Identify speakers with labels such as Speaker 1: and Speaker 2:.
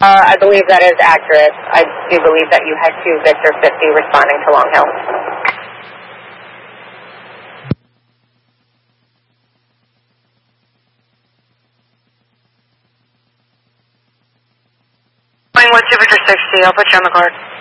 Speaker 1: I believe that is accurate. I do believe that you had 2 Victor 50 responding to Long Hill.
Speaker 2: Going with 2 Victor 60, I'll put you on the card.